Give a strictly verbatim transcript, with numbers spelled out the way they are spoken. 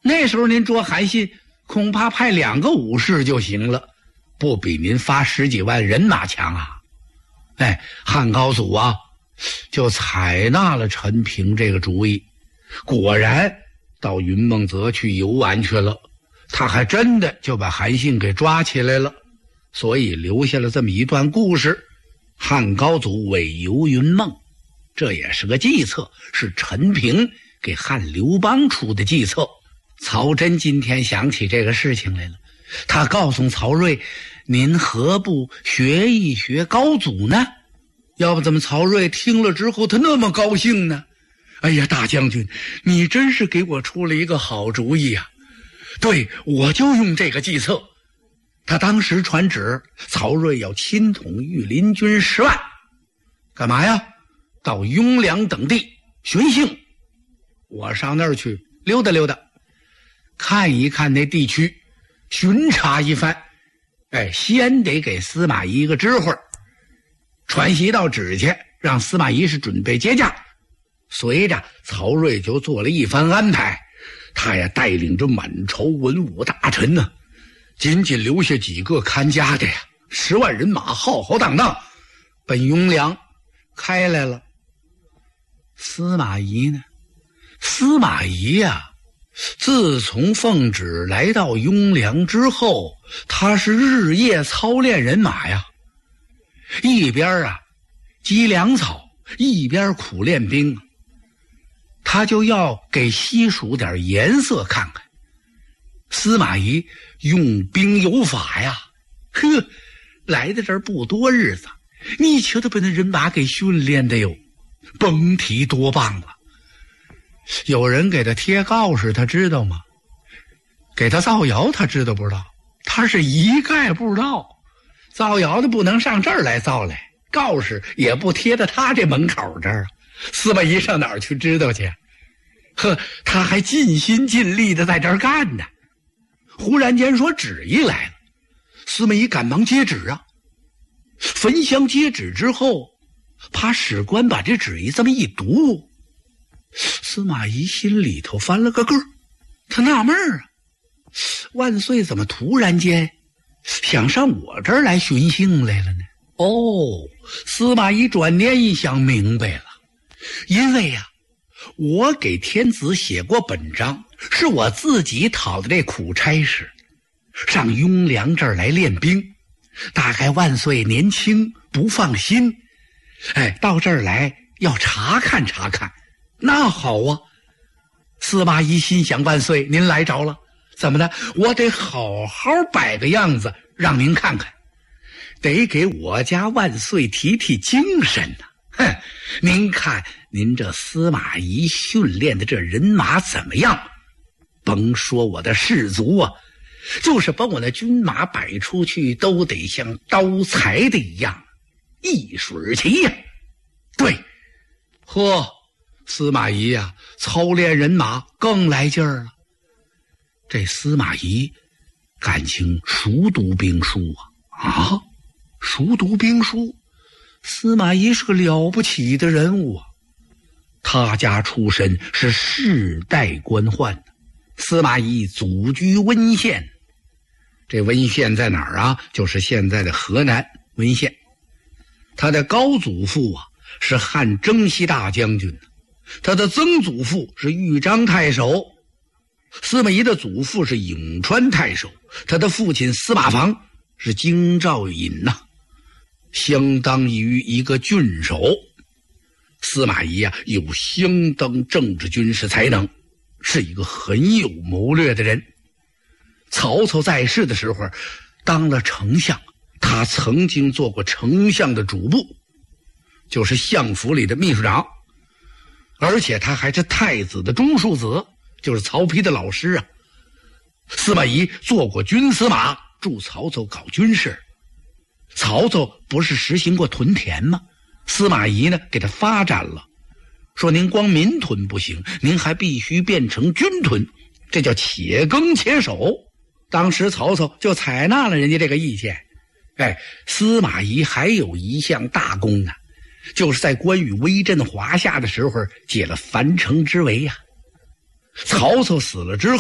那时候您捉韩信，恐怕派两个武士就行了，不比您发十几万人马强啊。哎，汉高祖啊，就采纳了陈平这个主意，果然到云梦泽去游玩去了，他还真的就把韩信给抓起来了，所以留下了这么一段故事：汉高祖伪游云梦，这也是个计策，是陈平给汉刘邦出的计策。曹真今天想起这个事情来了，他告诉曹睿，您何不学一学高祖呢？要不怎么曹睿听了之后他那么高兴呢？哎呀，大将军，你真是给我出了一个好主意啊！对，我就用这个计策。他当时传旨，曹睿要亲统御林军十万，干嘛呀？到雍凉等地巡幸。我上那儿去溜达溜达，看一看那地区，巡查一番。哎，先得给司马懿一个知会，传檄到旨去，让司马懿是准备接驾。随着曹睿就做了一番安排，他呀带领着满朝文武大臣呢，仅仅留下几个看家的呀，十万人马浩浩荡荡奔雍凉开来了。司马懿呢？司马懿呀，自从奉旨来到雍凉之后，他是日夜操练人马呀，一边啊积粮草，一边苦练兵。他就要给西蜀点颜色看看。司马懿用兵有法呀，呵，来到这儿不多日子，你瞧他把那人马给训练的哟，甭提多棒了。有人给他贴告示，他知道吗？给他造谣，他知道不知道？他是一概不知道。造谣的不能上这儿来造来，告示也不贴到他这门口这儿。司马懿上哪儿去知道去？呵，他还尽心尽力的在这儿干呢。忽然间说旨意来了，司马懿赶忙接旨啊。焚香接旨之后，怕史官把这旨意这么一读，司马懿心里头翻了个个，他纳闷啊，万岁怎么突然间想上我这儿来巡幸来了呢？哦，司马懿转念一想明白了，因为呀、啊，我给天子写过本章，是我自己讨的这苦差事，上雍凉这儿来练兵。大概万岁年轻不放心，哎，到这儿来要查看查看。那好啊，司马懿心想，万岁您来着了，怎么的？我得好好摆个样子让您看看，得给我家万岁提提精神呐、啊。哼，您看您这司马懿训练的这人马怎么样？甭说我的士卒啊，就是把我那军马摆出去，都得像刀裁的一样，一水齐呀、啊。对，呵，司马懿呀、啊，操练人马更来劲儿了。这司马懿感情熟读兵书啊啊，熟读兵书。司马懿是个了不起的人物啊，他家出身是世代官宦，司马懿祖居温县。这温县在哪儿啊？就是现在的河南温县。他的高祖父啊是汉征西大将军，他的曾祖父是豫章太守，司马懿的祖父是颍川太守，他的父亲司马防是京兆尹呐、啊，相当于一个郡守。司马懿啊有相当政治军事才能，是一个很有谋略的人。曹操在世的时候当了丞相，他曾经做过丞相的主簿，就是相府里的秘书长，而且他还是太子的中庶子，就是曹丕的老师啊。司马懿做过军司马，助曹操搞军事。曹操不是实行过屯田吗？司马懿呢给他发展了，说您光民屯不行，您还必须变成军屯，这叫且耕且守。当时曹操就采纳了人家这个意见。哎，司马懿还有一项大功呢，就是在关羽威震华夏的时候解了樊城之围呀、啊。曹操死了之后，